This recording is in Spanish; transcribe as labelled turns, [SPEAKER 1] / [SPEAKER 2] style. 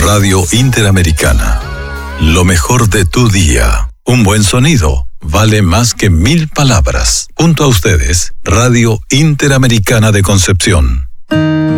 [SPEAKER 1] Radio Interamericana. Lo mejor de tu día. Un buen sonido vale más que 1000 palabras. Junto a ustedes, Radio Interamericana de Concepción.